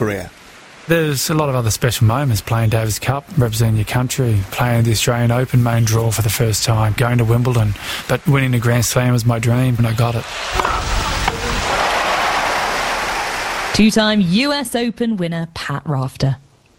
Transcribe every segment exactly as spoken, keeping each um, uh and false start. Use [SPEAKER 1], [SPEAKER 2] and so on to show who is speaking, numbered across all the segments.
[SPEAKER 1] career?
[SPEAKER 2] There's a lot of other special moments, playing Davis Cup, representing your country, playing the Australian Open main draw for the first time, going to Wimbledon. But winning a Grand Slam was my dream, and I got it.
[SPEAKER 3] Two-time U S Open winner Pat Rafter.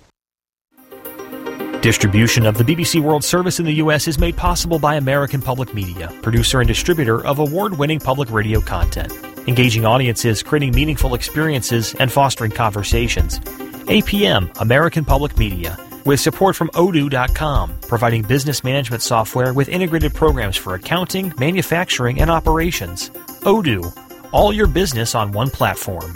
[SPEAKER 4] Distribution of the B B C World Service in the U S is made possible by American Public Media, producer and distributor of award-winning public radio content, engaging audiences, creating meaningful experiences, and fostering conversations. A P M, American Public Media, with support from Odoo dot com, providing business management software with integrated programs for accounting, manufacturing, and operations. Odoo, all your business on one platform.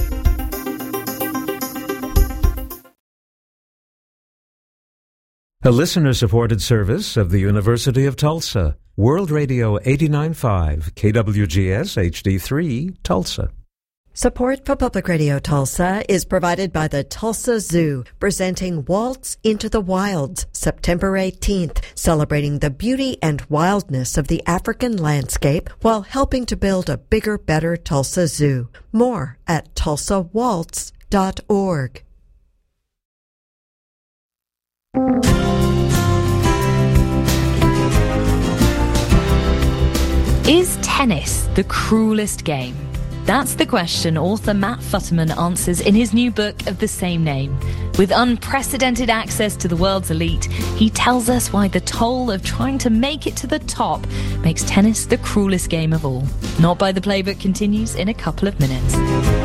[SPEAKER 5] A listener-supported service of the University of Tulsa. World Radio eighty-nine point five, K W G S H D three, Tulsa.
[SPEAKER 6] Support for Public Radio Tulsa is provided by the Tulsa Zoo, presenting Waltz into the Wilds, September eighteenth, celebrating the beauty and wildness of the African landscape while helping to build a bigger, better Tulsa Zoo. More at tulsa waltz dot org.
[SPEAKER 3] Is tennis the cruelest game? That's the question author Matt Futterman answers in his new book of the same name. With unprecedented access to the world's elite, he tells us why the toll of trying to make it to the top makes tennis the cruelest game of all. Not By the Playbook continues in a couple of minutes.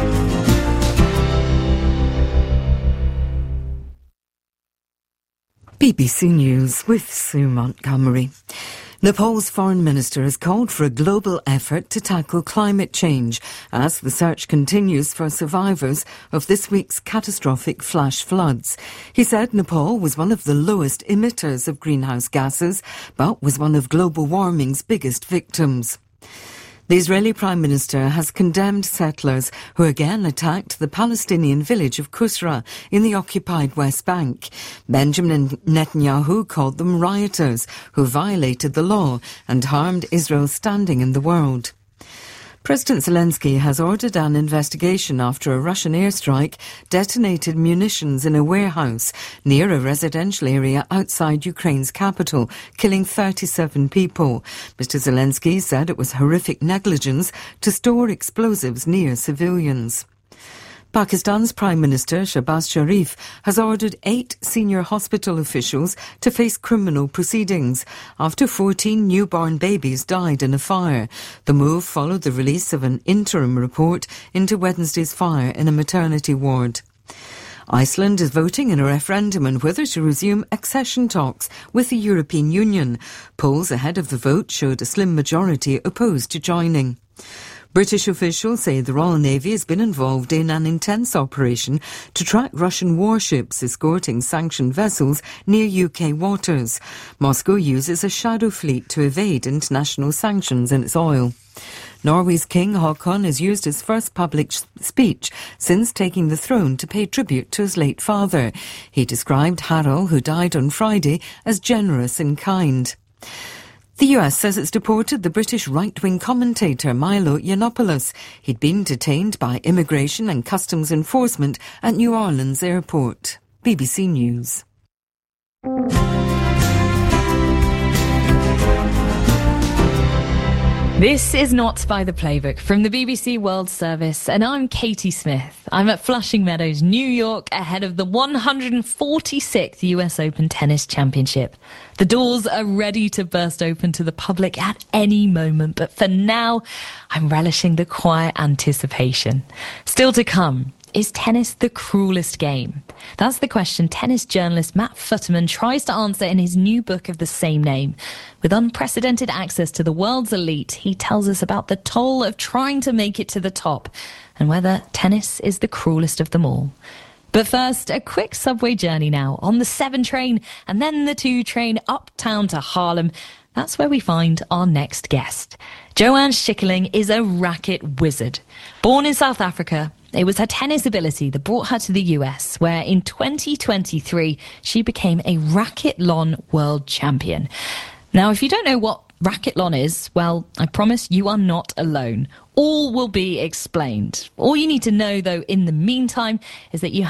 [SPEAKER 7] B B C News with Sue Montgomery. Nepal's foreign minister has called for a global effort to tackle climate change as the search continues for survivors of this week's catastrophic flash floods. He said Nepal was one of the lowest emitters of greenhouse gases, but was one of global warming's biggest victims. The Israeli Prime Minister has condemned settlers who again attacked the Palestinian village of Kusra in the occupied West Bank. Benjamin Netanyahu called them rioters who violated the law and harmed Israel's standing in the world. President Zelensky has ordered an investigation after a Russian airstrike detonated munitions in a warehouse near a residential area outside Ukraine's capital, killing thirty-seven people. Mister Zelensky said it was horrific negligence to store explosives near civilians. Pakistan's Prime Minister Shehbaz Sharif has ordered eight senior hospital officials to face criminal proceedings after fourteen newborn babies died in a fire. The move followed the release of an interim report into Wednesday's fire in a maternity ward. Iceland is voting in a referendum on whether to resume accession talks with the European Union. Polls ahead of the vote showed a slim majority opposed to joining. British officials say the Royal Navy has been involved in an intense operation to track Russian warships escorting sanctioned vessels near U K waters. Moscow uses a shadow fleet to evade international sanctions in its oil. Norway's King Haakon has used his first public speech since taking the throne to pay tribute to his late father. He described Harald, who died on Friday, as generous and kind. The U S says it's deported the British right-wing commentator Milo Yiannopoulos. He'd been detained by Immigration and Customs Enforcement at New Orleans Airport. B B C News.
[SPEAKER 3] This is Not By the Playbook from the B B C World Service, and I'm Katie Smith. I'm at Flushing Meadows, New York, ahead of the one hundred forty-sixth U S Open Tennis Championship. The doors are ready to burst open to the public at any moment, but for now, I'm relishing the quiet anticipation. Still to come, is tennis the cruelest game? That's the question tennis journalist Matt Futterman tries to answer in his new book of the same name. With unprecedented access to the world's elite, he tells us about the toll of trying to make it to the top and whether tennis is the cruelest of them all. But first, a quick subway journey now on the seven train and then the two train uptown to Harlem. That's where we find our next guest. Joanne Schikkeling is a racket wizard. Born in South Africa, it was her tennis ability that brought her to the U S, where in twenty twenty-three she became a racquethlon world champion. Now, if you don't know what racquethlon is, well, I promise you are not alone. All will be explained. All you need to know, though, in the meantime, is that you